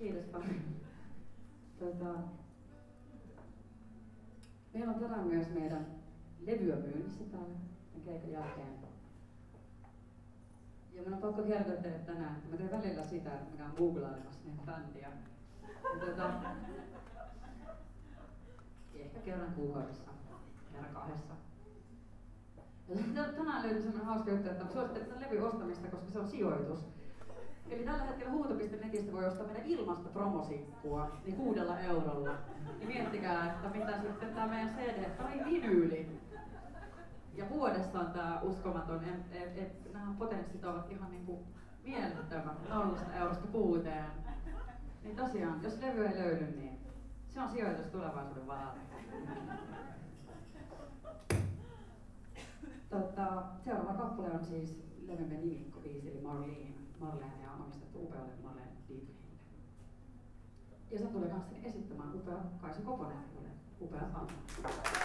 Kiitos paljon. Meillä on tänään myös meidän levyä myynnissä täällä keikan jälkeen. Ja minun on pakko kertoa teille tänään, että mä teen välillä sitä, että mä käyn googlailemassa niitä bändiä. Ehkä kerran kuukaudessa, kerran kahdessa. Ja tänään löytyi semmoinen hauska juttu, että mä suosittelen tämän levyn ostamista, koska se on sijoitus. Eli tällä hetkellä Huuto.netistä voi ostaa meidän ilmasta promosikkua niin 6 eurolla. Niin miettikää, että mitä sitten tämä meidän CD tai vinyyli. Ja vuodessa on tää uskomaton, nämä potenssit ovat ihan niinku mielettömät 0 eurosta 6. Niin tosiaan, jos levy ei löydy, niin se on sijoitus tulevaisuuden varalle. Seuraava kappale on siis levymme nimikkobiisi, eli Marlene, ja omistettu upealle Marlene Dietrichille. Ja se tulee kanssani esittämään upea Kaisa Koponen, upea Anna.